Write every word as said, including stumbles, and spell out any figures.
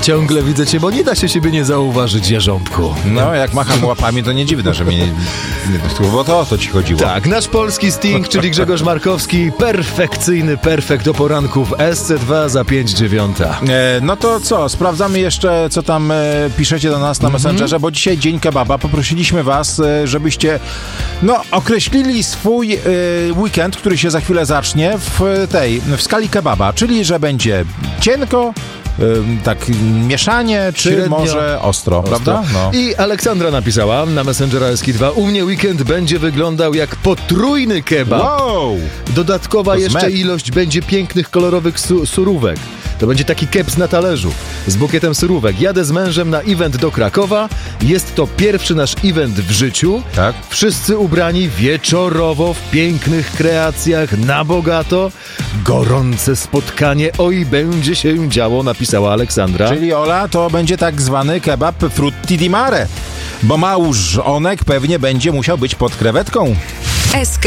ciągle widzę cię, bo nie da się siebie nie zauważyć, Jarząbku. No, jak macham łapami, to nie dziwne, że mnie nie... Bo to o to ci chodziło. Tak, nasz polski Sting, czyli Grzegorz Markowski, perfekcyjny perfekt o poranku w S C dwa za pięć dziewiąta. E, no to co, sprawdzamy jeszcze, co tam e, piszecie do nas na Messengerze, bo dzisiaj dzień kebaba. Poprosiliśmy was, e, żebyście no, określili swój e, weekend, który się za chwilę zacznie w tej, w skali kebaba, czyli że będzie cienko, tak mieszanie, czy średnio, może ostro, ostro. Prawda? No. I Aleksandra napisała na Messengera S K dwa: u mnie weekend będzie wyglądał jak potrójny kebab. Wow! Dodatkowa to jeszcze zmet. ilość będzie pięknych, kolorowych su- surówek. To będzie taki keps na talerzu z bukietem surówek. Jadę z mężem na event do Krakowa. Jest to pierwszy nasz event w życiu. Tak. Wszyscy ubrani wieczorowo w pięknych kreacjach, na bogato. Gorące spotkanie. Oj, będzie się działo, napisała Aleksandra. Czyli Ola, to będzie tak zwany kebab frutti di mare, bo małżonek pewnie będzie musiał być pod krewetką. S K